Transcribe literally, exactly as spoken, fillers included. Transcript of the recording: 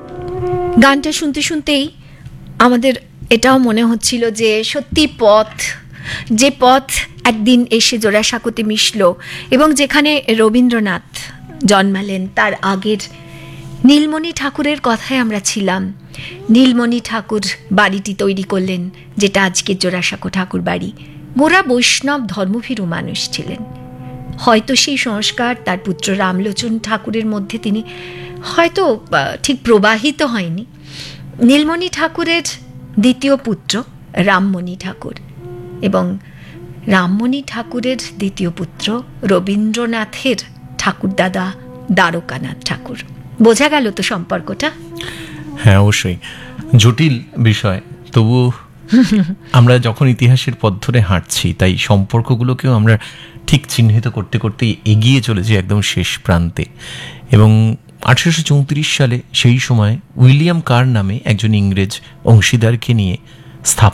গানটা শুনতে শুনতেই আমাদের এটাও মনে হচ্ছিল যে সত্যি পথ, যে পথ একদিন এসে জোড়াসাঁকোতে মিশল এবং যেখানে রবীন্দ্রনাথ জন্মালেন তার আগের নীলমণি ঠাকুরের কথায় আমরা ছিলাম। নীলমণি ঠাকুর বাড়িটি তৈরি করলেন, যেটা আজকের জোড়াসাঁকো ঠাকুর বাড়ি। গোরা বৈষ্ণব ধর্মভীরু মানুষ ছিলেন। হয়তো সেই সংস্কার তার পুত্র রামলোচন ঠাকুরের মধ্যে তিনি হয়তো ঠিক প্রবাহিত হয়নি। নীলমণি ঠাকুরের দ্বিতীয় পুত্র রামমণি ঠাকুর এবং রামমণি ঠাকুরের দ্বিতীয় পুত্র রবীন্দ্রনাথের ঠাকুরদাদা দ্বারকানাথ ঠাকুর। বোঝা গেল তো সম্পর্কটা? হ্যাঁ, অবশ্যই জটিল বিষয়, তবু আমরা যখন ইতিহাসের পথ ধরে হাঁটছি তাই সম্পর্কগুলোকেও আমরা ঠিক চিহ্নিত করতে করতে এগিয়ে চলেছি একদম শেষ প্রান্তে। এবং আঠেরোশো চৌত্রিশ সালে সেই সময় উইলিয়াম কার নামে একজন ইংরেজ অংশীদারকে নিয়ে স্থাপন